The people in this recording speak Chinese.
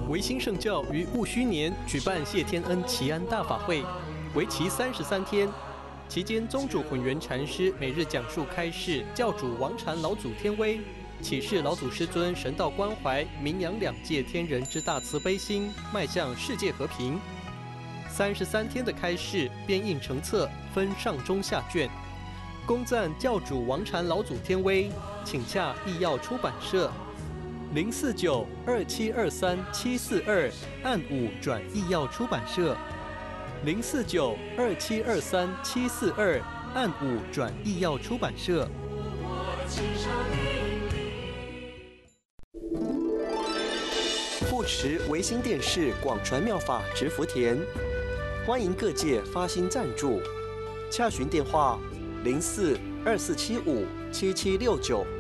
维新圣教于戊戌年举办谢天恩祈安大法会，为期33天。期间，宗主混元禅师每日讲述开示教主王禅老祖天威，启示老祖师尊神道关怀，名扬两界天人之大慈悲心，迈向世界和平。33天的开示编印成册，分上中下卷，恭赞教主王禅老祖天威，请洽义耀出版社。049-2723-742按5转义耀出版社，049-2723-742按5转义耀出版社。护持维新电视广传妙法植福田，欢迎各界发心赞助，洽询电话：04-2475-7769。